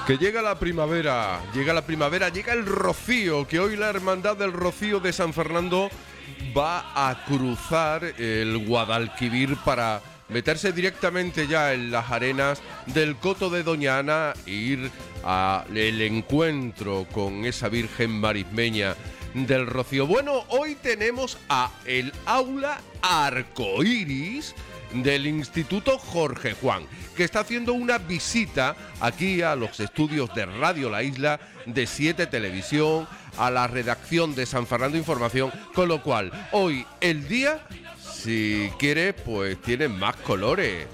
Que llega la primavera, llega el Rocío, que hoy la Hermandad del Rocío de San Fernando va a cruzar el Guadalquivir para meterse directamente ya en las arenas del Coto de Doña Ana e ir al encuentro con esa Virgen marismeña del Rocío. Bueno, hoy tenemos a el Aula Arcoiris del Instituto Jorge Juan, que está haciendo una visita aquí a los estudios de Radio La Isla, de 7 Televisión, a la redacción de San Fernando Información, con lo cual hoy el día, si quiere, pues tiene más colores.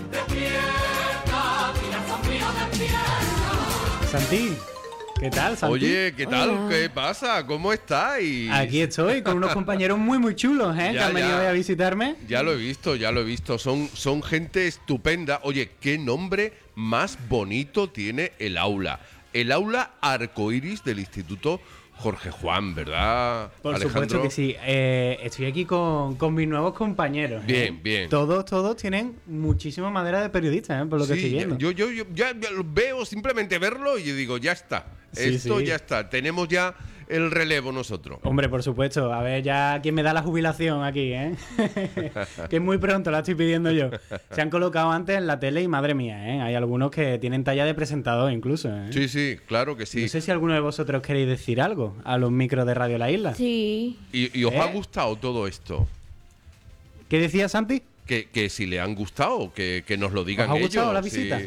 Santi, ¿qué tal, Santi? Oye, ¿qué tal? Hola. ¿Qué pasa? ¿Cómo estáis? Aquí estoy con unos compañeros muy chulos, que han venido hoy a visitarme. Ya lo he visto. Son gente estupenda. Oye, ¿qué nombre más bonito tiene el aula? El Aula Arcoiris del Instituto Jorge Juan, ¿verdad, Por Alejandro? supuesto que sí. Estoy aquí con mis nuevos compañeros. Bien, bien. Todos tienen muchísima madera de periodistas, por lo que estoy viendo. Yo ya lo veo, simplemente verlo y yo digo, ya está. Sí, Esto sí. ya está. Tenemos ya el relevo nosotros. Hombre, por supuesto. A ver ya quién me da la jubilación aquí, que es muy pronto, la estoy pidiendo yo. Se han colocado antes en la tele y madre mía, hay algunos que tienen talla de presentador incluso, Sí, claro que sí. No sé si alguno de vosotros queréis decir algo a los micros de Radio La Isla. Sí. ¿Y os ha gustado todo esto? ¿Qué decía Santi? Que si le han gustado, que nos lo digan ¿Os ha ellos. gustado la sí. visita?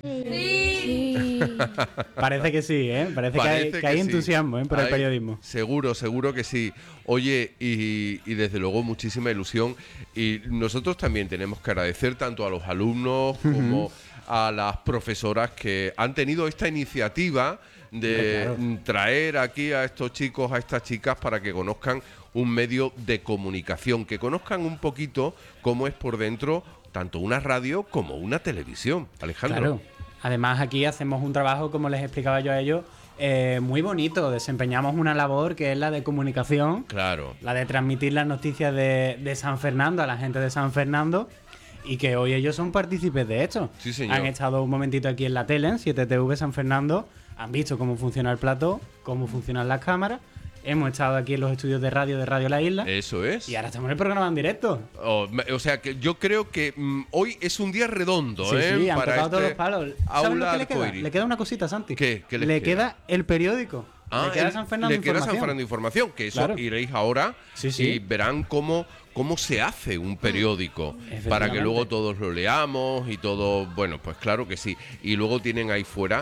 Sí. Parece que sí, Parece que hay sí. entusiasmo por el Hay- periodismo. Seguro que sí. Oye, y desde luego muchísima ilusión. Y nosotros también tenemos que agradecer tanto a los alumnos como a las profesoras que han tenido esta iniciativa de Claro. traer aquí a estos chicos, a estas chicas, para que conozcan un medio de comunicación, que conozcan un poquito cómo es por dentro tanto una radio como una televisión. Alejandro. Claro. Además, aquí hacemos un trabajo, como les explicaba yo a ellos, muy bonito. Desempeñamos una labor que es la de comunicación, Claro. la de transmitir las noticias de San Fernando a la gente de San Fernando, y que hoy ellos son partícipes de esto. Sí, señor. Han estado un momentito aquí en la tele, en 7TV San Fernando, han visto cómo funciona el plató, cómo funcionan las cámaras. Hemos estado aquí en los estudios de Radio La Isla. Eso es. Y ahora estamos en el programa en directo. O sea que yo creo que hoy es un día redondo, Sí, han para tocado todos este los palos. ¿Sabes Aula lo que le queda? Arcoiris. Le queda una cosita, Santi. ¿Qué les le queda? queda el periódico. le queda San Fernando le queda Información. San Fernando Información, que eso Claro. iréis ahora Sí, sí. y verán cómo se hace un periódico para que Efectivamente. luego todos lo leamos y todo. Bueno, pues claro que sí. Y luego tienen ahí fuera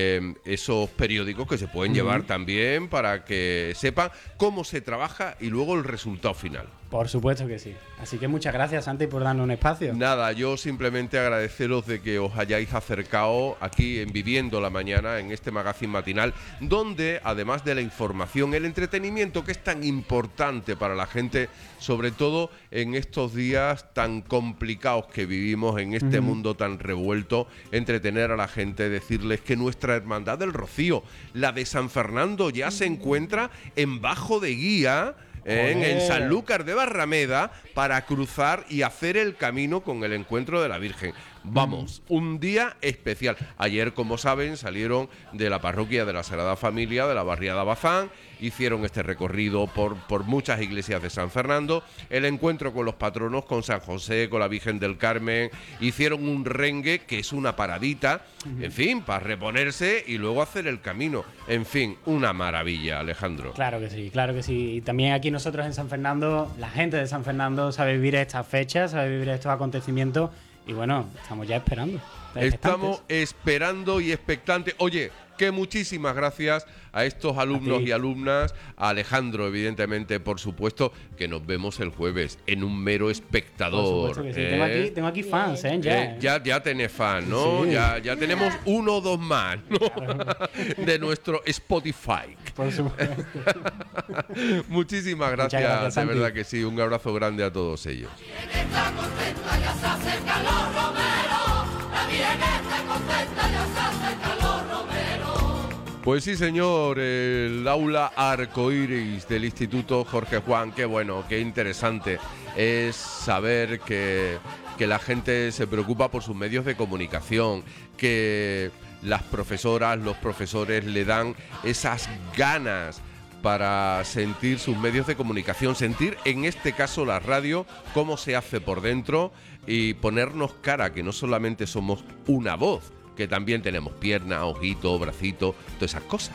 esos periódicos que se pueden llevar también para que sepan cómo se trabaja y luego el resultado final. Por supuesto que sí. Así que muchas gracias, Santi, por darnos un espacio. Nada, yo simplemente agradeceros de que os hayáis acercado aquí en Viviendo la Mañana, en este magazine matinal, donde además de la información, el entretenimiento, que es tan importante para la gente, sobre todo en estos días tan complicados que vivimos, en este mundo tan revuelto, entretener a la gente, decirles que nuestra Hermandad del Rocío, la de San Fernando, ya se encuentra en Bajo de Guía, en Sanlúcar de Barrameda, para cruzar y hacer el camino con el encuentro de la Virgen. Vamos, un día especial. Ayer, como saben, salieron de la parroquia de la Sagrada Familia, de la barriada Bazán, hicieron este recorrido por muchas iglesias de San Fernando, el encuentro con los patronos, con San José, con la Virgen del Carmen, hicieron un rengue, que es una paradita, en fin, para reponerse y luego hacer el camino. En fin, una maravilla, Alejandro. Claro que sí, claro que sí. Y también aquí nosotros en San Fernando, la gente de San Fernando sabe vivir estas fechas, sabe vivir estos acontecimientos. Y bueno, estamos ya esperando. Estamos esperando y expectantes. Oye, que muchísimas gracias a estos alumnos y alumnas, a Alejandro, evidentemente, por supuesto, que nos vemos el jueves en un mero espectador. Por supuesto que sí. Tengo aquí fans, Ya tenés fan, ¿no? Sí. Ya tenemos 1 o 2 más, ¿no? De nuestro Spotify. Por supuesto. Muchísimas gracias, gracias, de Santi. verdad que sí. Un abrazo grande a todos ellos. Pues sí, señor, el Aula Arcoiris del Instituto Jorge Juan. Qué bueno, qué interesante es saber que la gente se preocupa por sus medios de comunicación, que las profesoras, los profesores le dan esas ganas para sentir sus medios de comunicación, sentir en este caso la radio, cómo se hace por dentro y ponernos cara, que no solamente somos una voz, que también tenemos pierna, ojito, bracito, todas esas cosas.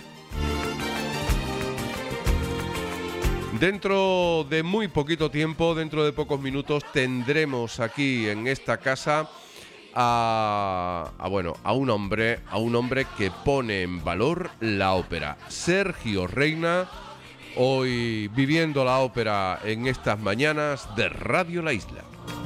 Dentro de muy poquito tiempo, dentro de pocos minutos, tendremos aquí en esta casa a un hombre que pone en valor la ópera. Sergio Reina, hoy viviendo la ópera en estas mañanas de Radio La Isla.